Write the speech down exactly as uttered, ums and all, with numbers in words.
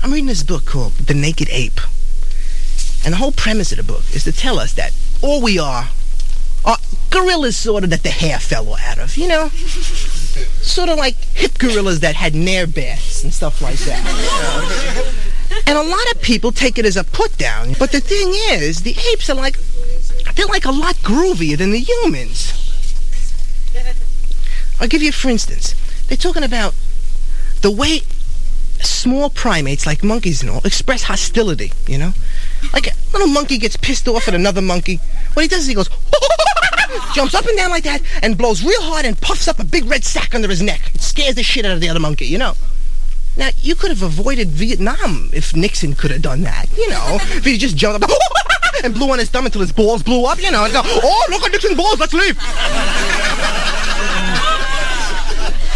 I'm reading this book called The Naked Ape. And the whole premise of the book is to tell us that all we are are gorillas sort of that the hair fell out of, you know? Sort of like hip gorillas that had nair baths and stuff like that. You know? And a lot of people take it as a put down. But the thing is, the apes are like, they're like a lot groovier than the humans. I'll give you, for instance, they're talking about the way small primates, like monkeys and all, express hostility, you know? Like a little monkey gets pissed off at another monkey. What he does is he goes, jumps up and down like that, and blows real hard and puffs up a big red sack under his neck. It scares the shit out of the other monkey, you know? Now, you could have avoided Vietnam if Nixon could have done that, you know? If he just jumped up and blew on his thumb until his balls blew up, you know, and go, oh, look at Nixon's balls, let's leave.